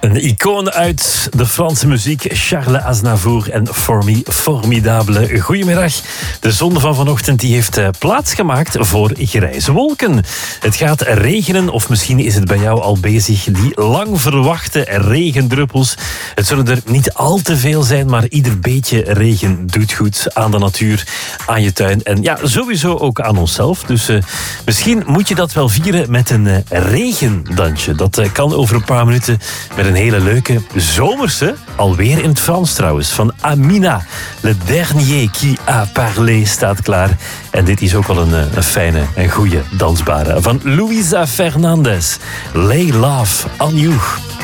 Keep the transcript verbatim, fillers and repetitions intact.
Een icoon uit de Franse muziek, Charles Aznavour en Formi Formidable. Goedemiddag. De zon van vanochtend die heeft plaatsgemaakt voor grijze wolken. Het gaat regenen, of misschien is het bij jou al bezig. Die lang verwachte regendruppels. Het zullen er niet al te veel zijn, maar ieder beetje regen doet goed aan de natuur, aan je tuin en ja, sowieso ook aan onszelf. Dus uh, misschien moet je dat wel vieren met een uh, regendansje. Dat uh, kan over een paar minuten met een hele leuke zomerse, alweer in het Frans trouwens, van Amina. Le dernier qui a parlé staat klaar. En dit is ook wel een, een fijne en goede dansbare van Luisa Fernandez. Lay love on you.